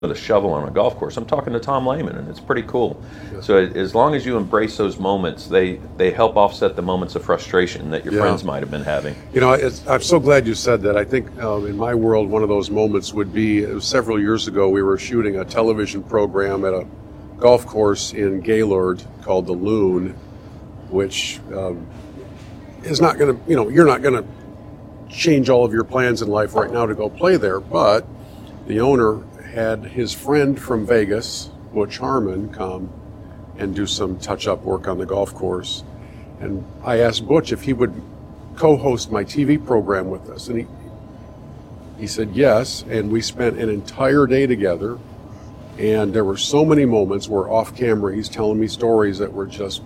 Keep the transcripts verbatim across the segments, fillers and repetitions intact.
with a shovel on a golf course. I'm talking to Tom Lehman, and it's pretty cool. Yeah. So as long as you embrace those moments, they, they help offset the moments of frustration that your Yeah. friends might have been having. You know, it's, I'm so glad you said that. I think um, in my world, one of those moments would be, it was several years ago, we were shooting a television program at a golf course in Gaylord called the Loon, which um, is not going to, you know, you're not going to change all of your plans in life right now to go play there, but the owner had his friend from Vegas, Butch Harmon, come and do some touch-up work on the golf course. And I asked Butch if he would co-host my T V program with us, and he he said yes, and we spent an entire day together, and there were so many moments where off camera he's telling me stories that were just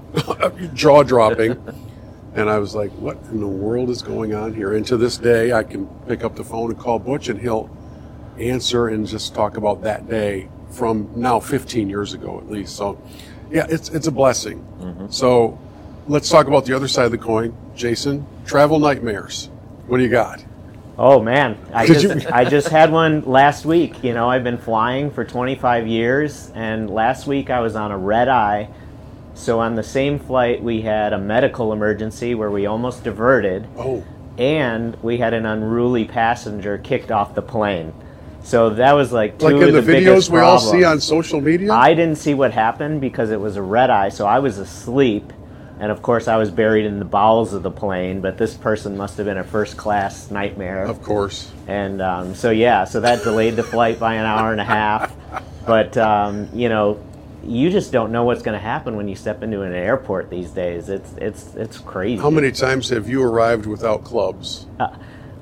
jaw-dropping. And I was like, what in the world is going on here? And to this day, I can pick up the phone and call Butch, and he'll answer and just talk about that day from now fifteen years ago at least. So, yeah, it's it's a blessing. Mm-hmm. So let's talk about the other side of the coin. Jason, travel nightmares. What do you got? Oh, man. I Did just, you- I just had one last week. You know, I've been flying for twenty-five years, and last week I was on a red eye. So on the same flight, we had a medical emergency where we almost diverted, Oh, and we had an unruly passenger kicked off the plane. So that was like two like of in the, the videos biggest we all problems. see on social media? I didn't see what happened because it was a red eye, so I was asleep. And of course, I was buried in the bowels of the plane, but this person must have been a first class nightmare. Of course. And um, so, yeah, so that delayed the flight by an hour and a half. But, um, you know, you just don't know what's going to happen when you step into an airport these days. It's it's it's crazy. How many times have you arrived without clubs? I,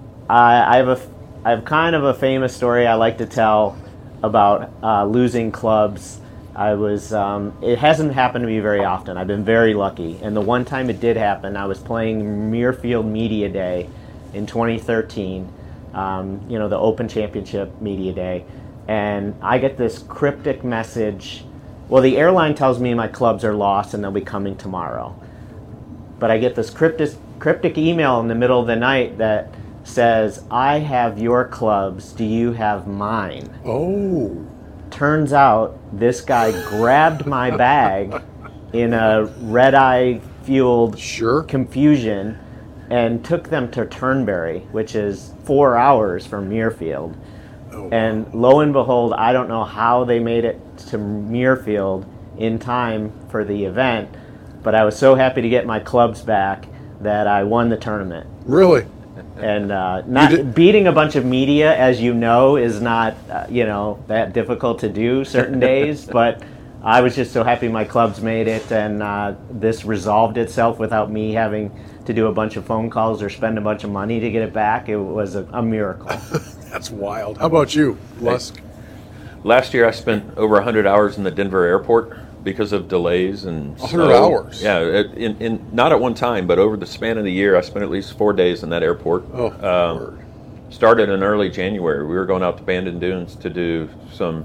I have a I have kind of a famous story I like to tell about uh, losing clubs. I was um, it hasn't happened to me very often. I've been very lucky, and the one time it did happen, I was playing Muirfield Media Day in twenty thirteen. Um, you know, the Open Championship Media Day, and I get this cryptic message. Well, the airline tells me my clubs are lost and they'll be coming tomorrow. But I get this cryptic, cryptic email in the middle of the night that says, I have your clubs, do you have mine? Oh. Turns out this guy grabbed my bag in a red-eye fueled Sure. confusion and took them to Turnberry, which is four hours from Muirfield. Oh, And lo and behold, I don't know how they made it to Muirfield in time for the event, but I was so happy to get my clubs back that I won the tournament. really? And uh, not did- beating a bunch of media, as you know, is not uh, you know that difficult to do certain days. But I was just so happy my clubs made it, and uh, this resolved itself without me having to do a bunch of phone calls or spend a bunch of money to get it back. It was a, a miracle. That's wild. How about you, Lusk? Last year I spent over one hundred hours in the Denver airport because of delays and one hundred snow. hours? Yeah, it- in, in, not at one time, but over the span of the year I spent at least four days in that airport. Oh, Um, word. started in early January. We were going out to Bandon Dunes to do some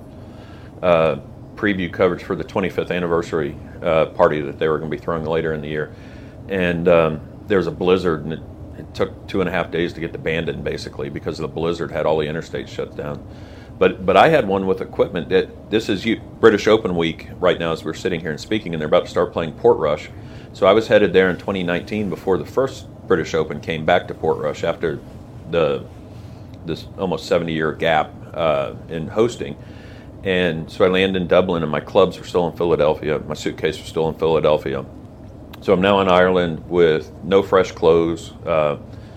uh, preview coverage for the twenty-fifth anniversary uh, party that they were going to be throwing later in the year. And um, there was a blizzard, and it, it took two and a half days to get to Bandon, basically, because the blizzard had all the interstates shut down. But but I had one with equipment that this is you, British Open week right now as we're sitting here and speaking, and they're about to start playing Portrush. So I was headed there in twenty nineteen before the first British Open came back to Portrush after the this almost seventy year gap uh, in hosting. And so I landed in Dublin, and my clubs were still in Philadelphia. My suitcase was still in Philadelphia. So I'm now in Ireland with no fresh clothes, uh,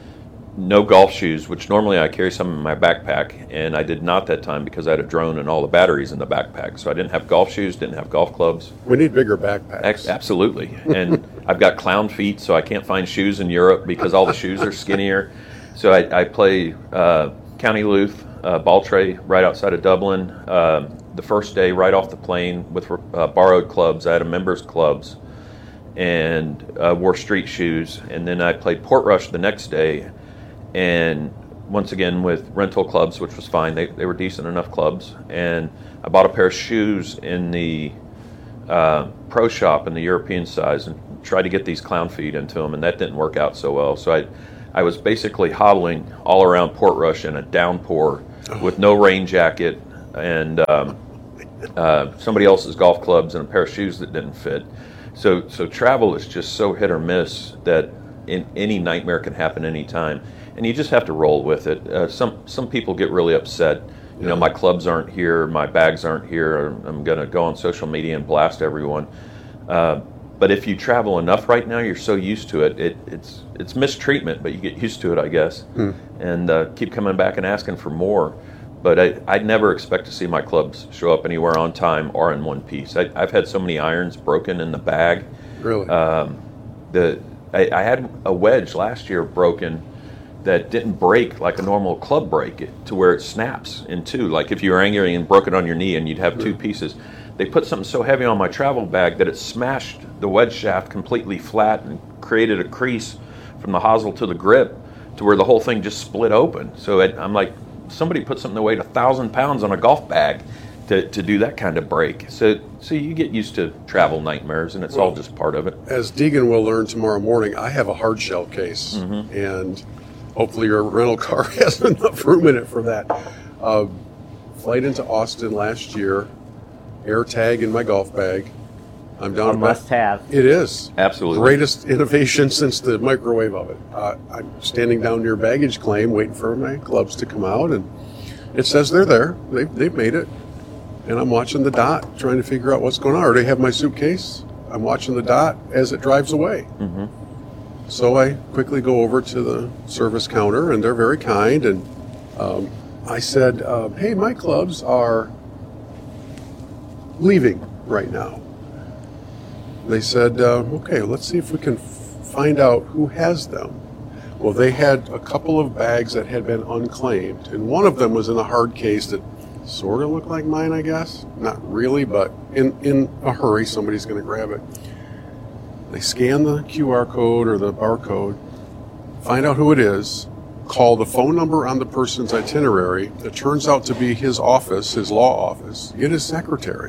no golf shoes, which normally I carry some in my backpack, and I did not that time because I had a drone and all the batteries in the backpack. So I didn't have golf shoes, didn't have golf clubs. We need bigger backpacks. Ex- absolutely. And I've got clown feet, so I can't find shoes in Europe because all the shoes are skinnier. So I, I play uh, County Louth, uh, Baltray, right outside of Dublin. Um, the first day, right off the plane with uh, borrowed clubs. I had a members' clubs and uh, wore street shoes. And then I played Portrush the next day, and once again with rental clubs, which was fine. They, they were decent enough clubs. And I bought a pair of shoes in the uh, pro shop in the European size and tried to get these clown feet into them, and that didn't work out so well. So I I was basically hobbling all around Portrush in a downpour with no rain jacket, and um, uh, somebody else's golf clubs and a pair of shoes that didn't fit. So so travel is just so hit or miss that in, any nightmare can happen anytime, and you just have to roll with it. Uh, some some people get really upset. You Yeah. know, my clubs aren't here, my bags aren't here. I'm going to go on social media and blast everyone. Uh, but if you travel enough right now, you're so used to it. It it's it's mistreatment, but you get used to it, I guess, Hmm. and uh, keep coming back and asking for more. But I, I'd never expect to see my clubs show up anywhere on time or in one piece. I, I've had so many irons broken in the bag. Really? Um, the I, I had a wedge last year broken that didn't break like a normal club break, it, to where it snaps in two. Like if you were angry and broke it on your knee and you'd have two pieces. They put something so heavy on my travel bag that it smashed the wedge shaft completely flat and created a crease from the hosel to the grip to where the whole thing just split open. So it, I'm like, somebody put something that weighed a thousand pounds on a golf bag to, to do that kind of break. So so you get used to travel nightmares, and it's all just part of it. As Deegan will learn tomorrow morning, I have a hard shell case, Mm-hmm. and hopefully your rental car has enough room in it for that. Uh, flight into Austin last year, air tag in my golf bag. I'm down A to must have. It is. Absolutely. Greatest innovation since the microwave oven. Uh, I'm standing down near baggage claim waiting for my clubs to come out, and it says they're there. They've, they've made it. And I'm watching the dot, trying to figure out what's going on. I already have my suitcase. I'm watching the dot as it drives away. Mm-hmm. So I quickly go over to the service counter, and they're very kind. And um, I said, uh, hey, my clubs are leaving right now. They said, uh, okay, let's see if we can f- find out who has them. Well, they had a couple of bags that had been unclaimed, and one of them was in a hard case that sort of looked like mine, I guess. Not really, but in, in a hurry, somebody's going to grab it. They scan the Q R code or the barcode, find out who it is, call the phone number on the person's itinerary. It turns out to be his office, his law office, get his secretary.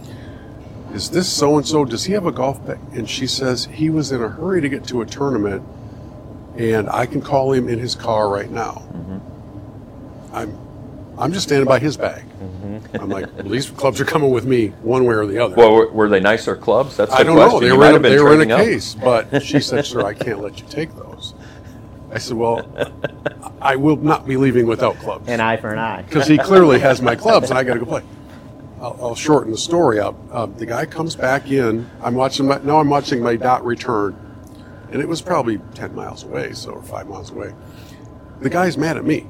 Is this so-and-so? Does he have a golf bag? And she says he was in a hurry to get to a tournament, and I can call him in his car right now. Mm-hmm. I'm I'm just standing by his bag. Mm-hmm. I'm like, well, these clubs are coming with me one way or the other. Well, were, were they nicer clubs? That's the I don't question. know. They You were might in a, have been they were in a trading up. case, but she said, sir, I can't let you take those. I said, well, I will not be leaving without clubs. An eye for an eye. Because he clearly has my clubs, and I got to go play. I'll, I'll shorten the story up. Uh, the guy comes back in. I'm watching my, now I'm watching my dot return, and it was probably ten miles away, so or five miles away. The guy's mad at me.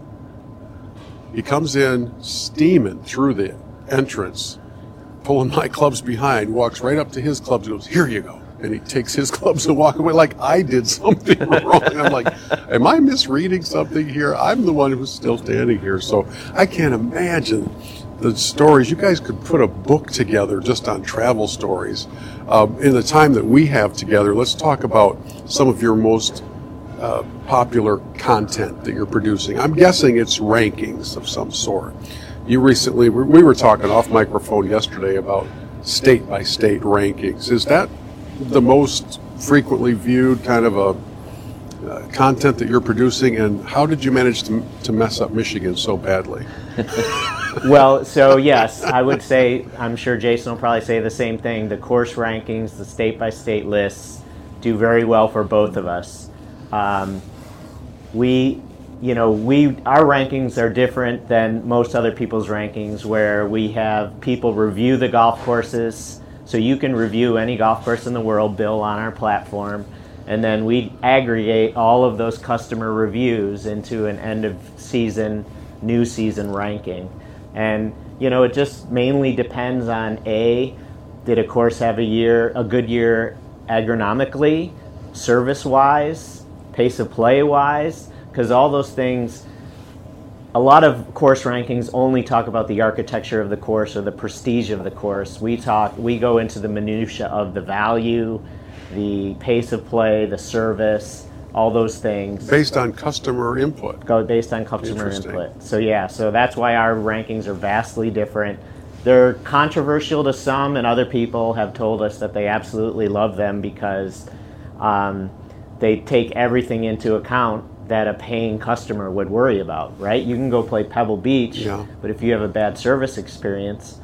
He comes in steaming through the entrance, pulling my clubs behind, walks right up to his clubs and goes, here you go. And he takes his clubs and walks away like I did something wrong. And I'm like, am I misreading something here? I'm the one who's still standing here. So I can't imagine the stories. You guys could put a book together just on travel stories. Um, in the time that we have together, let's talk about some of your most uh, popular content that you're producing. I'm guessing it's rankings of some sort. You recently, we were talking off microphone yesterday about state by state rankings. Is that the most frequently viewed kind of a uh, content that you're producing, and how did you manage to, to mess up Michigan so badly? Well, so yes, I would say, I'm sure Jason will probably say the same thing. The course rankings, the state-by-state lists do very well for both of us. Um, we, you know, we our rankings are different than most other people's rankings, where we have people review the golf courses. So you can review any golf course in the world, Bill, on our platform, and then we aggregate all of those customer reviews into an end of season, new season ranking. And, you know, it just mainly depends on, A, did a course have a year, a good year agronomically, service-wise, pace of play-wise, because all those things, a lot of course rankings only talk about the architecture of the course or the prestige of the course. We talk, we go into the minutia of the value, the pace of play, the service, all those things. Based on customer input. Go based on customer Interesting. input. So yeah, so that's why our rankings are vastly different. They're controversial to some, and other people have told us that they absolutely love them because um, they take everything into account that a paying customer would worry about, right? You can go play Pebble Beach, Yeah. but if you have a bad service experience,